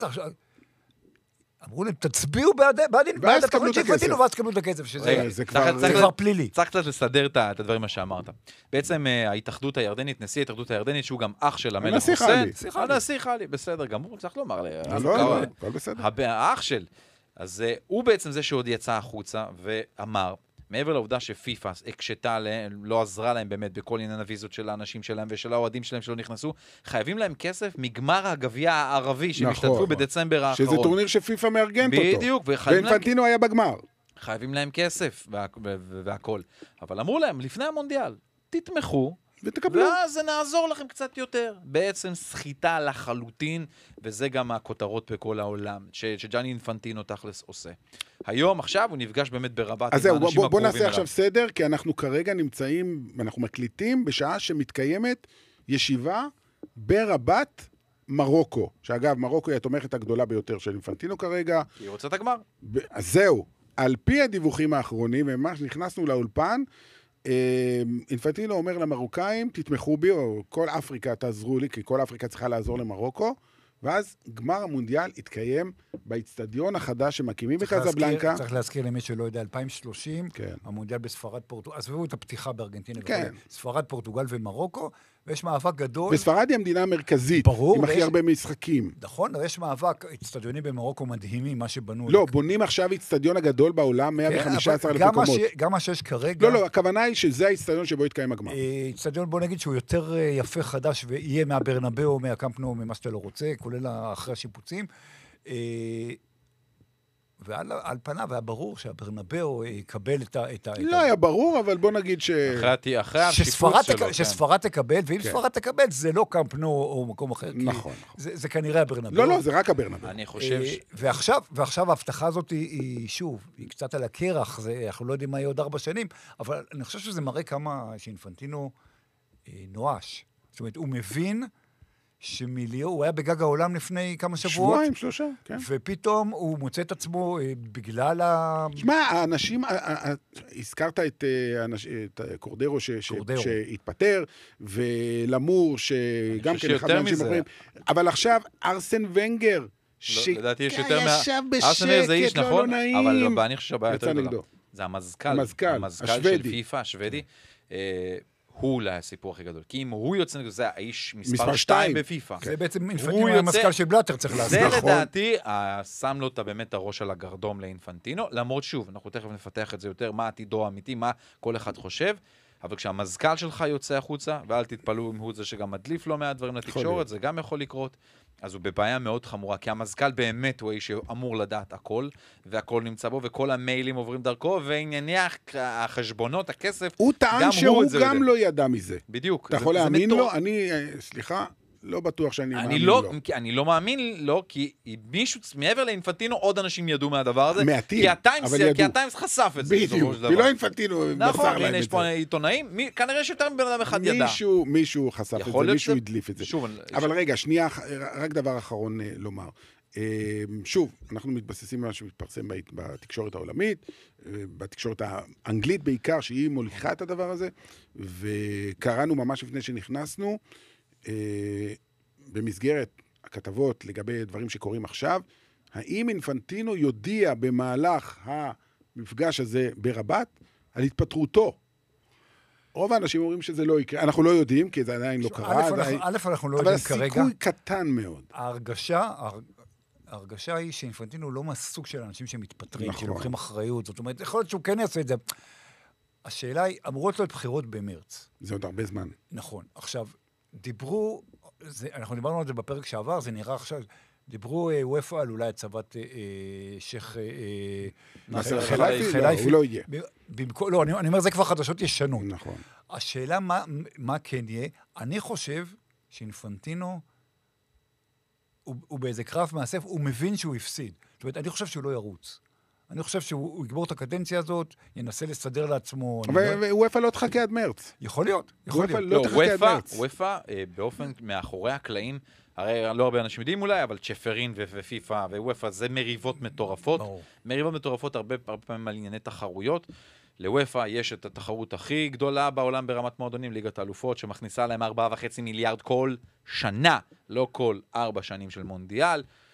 אמרו להם, תצביעו בעד התוכנית שהפתינו, ואז תקבלו את הכסף, שזה כבר פלילי. צריך קצת לסדר את הדברים מה שאמרת. בעצם ההתאחדות הירדנית, נשיא ההתאחדות הירדנית, שהוא גם אח של המלך חוסיין. הנשיא חלי, בסדר גמור, צריך לומר. לא, הכל בסדר. האח של. אז הוא בעצם זה שעוד יצא החוצה, ואמר, מעבר לעובדה שפיפה הקשתה להם, לא עזרה להם באמת בכל עניין הוויזות של האנשים שלהם ושל האוהדים שלהם שלא נכנסו, חייבים להם כסף מגמר הגביע הערבי שמשתתפו בדצמבר האחרון. שזה טורניר שפיפה מארגנת אותו. בדיוק. ואינפנטינו היה בגמר. חייבים להם כסף והכל. אבל אמרו להם, לפני המונדיאל, תתמכו, ותקבלו. ואז נעזור לכם קצת יותר. בעצם סחיטה לחלוטין, וזה גם הכותרות בכל העולם, שג'אני אינפנטינו תכלס עושה. היום, עכשיו, הוא נפגש באמת ברבת עם האנשים הקרובים. בוא נעשה עכשיו סדר, כי אנחנו כרגע נמצאים, אנחנו מקליטים בשעה שמתקיימת ישיבה ברבת מרוקו. שאגב, מרוקו היא התומכת הגדולה ביותר של אינפנטינו כרגע. כי היא רוצה את הגמר. אז זהו. על פי הדיווחים האחרונים, ממש נכנסנו לאולפן, אינפנטינו אומר למרוקאים, תתמכו בי, או כל אפריקה תעזרו לי, כי כל אפריקה צריכה לעזור למרוקו, ואז גמר המונדיאל התקיים באצטדיון החדש שמקימים בקזבלנקה. צריך להזכיר למי שלא יודע, 2030, כן. המונדיאל בספרד פורטוגל, עזבו את הפתיחה בארגנטינה, כן. ספרד, פורטוגל ומרוקו, ויש מאבק גדול. וספרד היא המדינה המרכזית, ברור, עם הכי הרבה משחקים. נכון, יש מאבק, אצטדיונים במרוקו מדהימים, מה שבנו. לא, בונים עכשיו אצטדיון הגדול בעולם, 115 אלף מקומות. גם מה שיש כרגע. לא, הכוונה היא שזה האצטדיון שבו יתקיים הגמר. אצטדיון, בוא נגיד שהוא יותר יפה חדש, ויהיה מהברנבאו, מהקמפ נו, ממה שאתה לא רוצה, כולל אחרי השיפוצים. ועל פניו היה ברור שהברנבאו יקבל את לא היה ברור, אבל בוא נגיד אחרי השיפוץ שלו. שספרד תקבל, ואם ספרד תקבל, זה לא קמפ נו או מקום אחר. נכון. זה כנראה הברנבאו. לא, זה רק הברנבאו. אני חושב ועכשיו ההבטחה הזאת היא שוב, היא קצת על הקרח, אנחנו לא יודעים מה יהיה עוד 4 שנים, אבל אני חושב שזה מראה כמה שאינפנטינו נואש. זאת אומרת, הוא מבין הוא היה בגג העולם לפני כמה שבועות. 2-3, כן. ופתאום הוא מוצא את עצמו בגלל שמע, האנשים, הזכרת את קורדרו שהתפטר, ולמור שגם כן אחד האנשים אומרים, אבל עכשיו ארסן ונגר, לדעתי יש יותר שישב בשקט, לא נעים. אבל אני חושב שהבעיה יותר גדולה. זה המזכ"ל של פיפה, השוודי. הוא אולי הסיפור הכי גדול. כי אם הוא יוצא נגדו, זה האיש מספר 2 בפיפה. זה בעצם אינפנטינו המזכ"ל של בלאטר, צריך להסביר. זה לדעתי, שם לו באמת הראש על הגרדום לאינפנטינו, למרות שוב, אנחנו תכף נפתח את זה יותר, מה עתידו האמיתי, מה כל אחד חושב, אבל כשהמזכ"ל שלך יוצא החוצה, ואל תתפלאו אם הוא זה שגם מדליף לו מהדברים לתקשורת, זה גם יכול לקרות, אז הוא בבעיה מאוד חמורה, כי המזכ"ל באמת הוא האיש שאמור לדעת הכל, והכל נמצא בו, וכל המיילים עוברים דרכו, וענייני החשבונות, הכסף, הוא טען שהוא גם לא ידע מזה. בדיוק. אתה יכול להאמין לו? אני, סליחה, לא בטוח שאני מאמין לו. אני לא מאמין לו, כי מישהו, מעבר לאינפנטינו, עוד אנשים ידעו מהדבר הזה. מעטים, אבל ידעו. כי הטיימס חשף את זה. בדיוק, ולא אינפנטינו מסר להם את זה. נכון, הנה יש פה עיתונאים, כנראה שיותר מבן אדם אחד ידע. מישהו חשף את זה, מישהו הדליף את זה. אבל רגע, שנייה, רק דבר אחרון לומר. שוב, אנחנו מתבססים על מה שמתפרסם בתקשורת העולמית, בתקשורת האנגלית בעיקר, שהיא מוליכה את הדבר הזה, וקראנו ממש לפני שנכנסנו, במסגרת הכתבות לגבי דברים שקורים עכשיו, האם אינפנטינו יודיע במהלך המפגש הזה ברבת על התפטרותו? רוב האנשים אומרים שזה לא יקרה. אנחנו לא יודעים, כי זה עדיין לא קרה. אנחנו לא יודעים כרגע. אבל הסיכוי קטן מאוד. ההרגשה היא שאינפנטינו לא מהסוג של אנשים שמתפטרים, שלוקחים אחריות. זאת אומרת, יכול להיות שהוא כן יעשה את זה. השאלה היא, אמורות להיות בחירות במרץ. זה עוד הרבה זמן. נכון. עכשיו, אנחנו דיברנו על זה בפרק שעבר, זה נראה עכשיו, דיברו וופא על אולי הצבת שייך נאסר חלייפי, הוא לא יהיה. לא, אני אומר, זה כבר חדשות ישנות. נכון. השאלה מה כן יהיה, אני חושב שאינפנטינו, הוא באיזה קרב מאסף, הוא מבין שהוא הפסיד. זאת אומרת, אני חושב שהוא לא ירוץ. אני חושב שהוא יגבור את הקדנציה הזאת, ינסה לסדר לעצמו. וופא לא תחכה עד מרץ. יכול להיות. וופא לא תחכה עד מרץ. וופא, באופן מאחורי הקלעים, הרי לא הרבה אנשים יודעים אולי, אבל צ'פרין ופיפה ווופא זה מריבות מטורפות. מריבות מטורפות הרבה פעמים על ענייני תחרויות. לוופא יש את התחרות הכי גדולה בעולם ברמת מועדונים, ליגת האלופות, שמכניסה להם 4.5 מיליארד כל שנה, לא כל 4 שנים של מונדיאל.